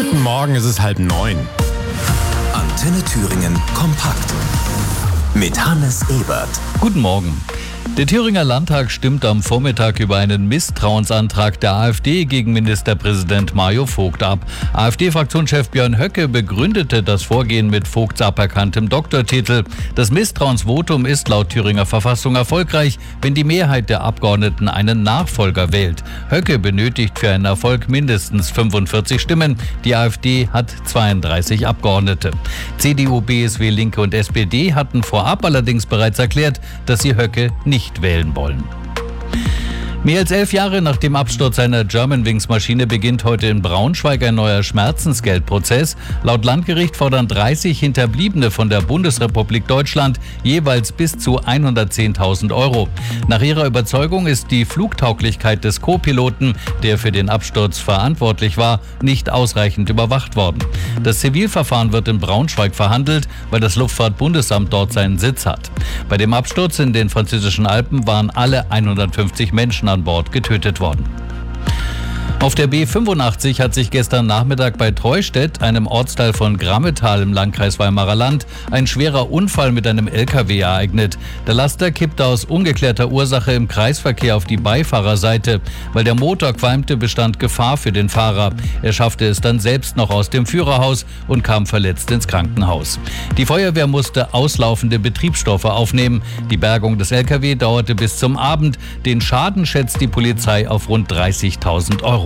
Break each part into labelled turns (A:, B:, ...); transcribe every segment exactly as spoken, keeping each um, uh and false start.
A: Guten Morgen, es ist halb neun.
B: Antenne Thüringen kompakt mit Hannes Ebert.
C: Guten Morgen. Der Thüringer Landtag stimmt am Vormittag über einen Misstrauensantrag der AfD gegen Ministerpräsident Mario Vogt ab. AfD-Fraktionschef Björn Höcke begründete das Vorgehen mit Vogts aberkanntem Doktortitel. Das Misstrauensvotum ist laut Thüringer Verfassung erfolgreich, wenn die Mehrheit der Abgeordneten einen Nachfolger wählt. Höcke benötigt für einen Erfolg mindestens fünfundvierzig Stimmen. Die AfD hat zweiunddreißig Abgeordnete. C D U, B S W, Linke und S P D hatten vorab allerdings bereits erklärt, dass sie Höcke nicht wählen wollen. Mehr als elf Jahre nach dem Absturz einer Germanwings-Maschine beginnt heute in Braunschweig ein neuer Schmerzensgeldprozess. Laut Landgericht fordern dreißig Hinterbliebene von der Bundesrepublik Deutschland jeweils bis zu hundertzehntausend Euro. Nach ihrer Überzeugung ist die Flugtauglichkeit des Co-Piloten, der für den Absturz verantwortlich war, nicht ausreichend überwacht worden. Das Zivilverfahren wird in Braunschweig verhandelt, weil das Luftfahrtbundesamt dort seinen Sitz hat. Bei dem Absturz in den französischen Alpen waren alle hundertfünfzig Menschen an Bord getötet worden. Auf der B fünfundachtzig hat sich gestern Nachmittag bei Treustedt, einem Ortsteil von Grammetal im Landkreis Weimarer Land, ein schwerer Unfall mit einem L K W ereignet. Der Laster kippte aus ungeklärter Ursache im Kreisverkehr auf die Beifahrerseite. Weil der Motor qualmte, bestand Gefahr für den Fahrer. Er schaffte es dann selbst noch aus dem Führerhaus und kam verletzt ins Krankenhaus. Die Feuerwehr musste auslaufende Betriebsstoffe aufnehmen. Die Bergung des L K W dauerte bis zum Abend. Den Schaden schätzt die Polizei auf rund dreißigtausend Euro.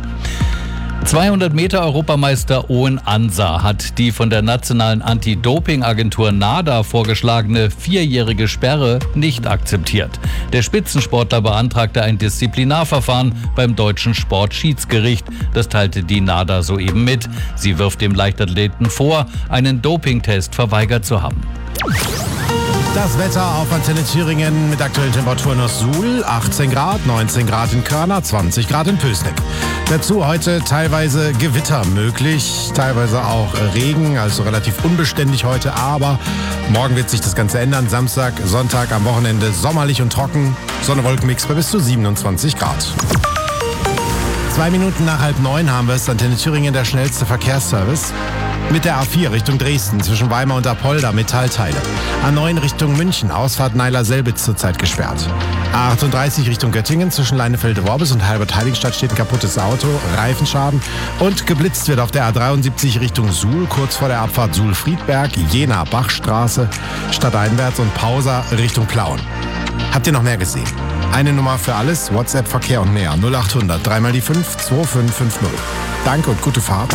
C: zweihundert Meter Europameister Owen Ansah hat die von der nationalen Anti-Doping-Agentur NADA vorgeschlagene vierjährige Sperre nicht akzeptiert. Der Spitzensportler beantragte ein Disziplinarverfahren beim deutschen Sportschiedsgericht. Das teilte die NADA soeben mit. Sie wirft dem Leichtathleten vor, einen Dopingtest verweigert zu haben.
A: Das Wetter auf Antenne Thüringen mit aktuellen Temperaturen aus Suhl, achtzehn Grad, neunzehn Grad in Körner, zwanzig Grad in Pößneck. Dazu heute teilweise Gewitter möglich, teilweise auch Regen, also relativ unbeständig heute, aber morgen wird sich das Ganze ändern. Samstag, Sonntag, am Wochenende sommerlich und trocken, Sonne-Wolken-Mix bei bis zu siebenundzwanzig Grad. Zwei Minuten nach halb neun haben wir es, Antenne Thüringen, der schnellste Verkehrsservice. Mit der A vier Richtung Dresden, zwischen Weimar und Apolda, Metallteile. A neun Richtung München, Ausfahrt Neiler-Selbitz zurzeit gesperrt. A achtunddreißig Richtung Göttingen, zwischen Leinefelde-Worbis und Halbert-Heiligenstadt steht ein kaputtes Auto, Reifenschaden. Und geblitzt wird auf der A dreiundsiebzig Richtung Suhl, kurz vor der Abfahrt Suhl-Friedberg, Jena-Bachstraße, stadteinwärts und Pausa Richtung Plauen. Habt ihr noch mehr gesehen? Eine Nummer für alles, WhatsApp, Verkehr und mehr. null achthundert, dreimal die fünf, zwei fünf fünf null. Danke und gute Fahrt.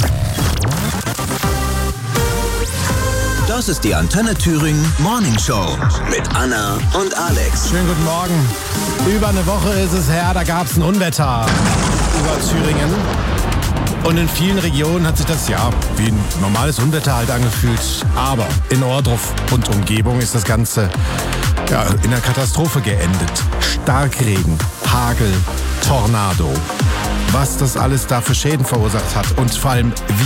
B: Das ist die Antenne Thüringen Morning Show mit Anna und Alex.
A: Schönen guten Morgen. Über eine Woche ist es her, da gab es ein Unwetter über Thüringen. Und in vielen Regionen hat sich das ja wie ein normales Unwetter halt angefühlt. Aber in Ohrdruf und Umgebung ist das Ganze ja, in einer Katastrophe geendet. Starkregen, Hagel, Tornado. Was das alles da für Schäden verursacht hat und vor allem wie